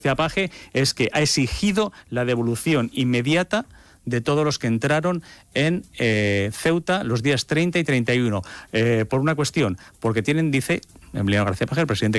Page es que ha exigido la devolución inmediata de todos los que entraron en Ceuta los días 30 y 31. Por una cuestión, porque tienen, dice Emiliano García Paje, el presidente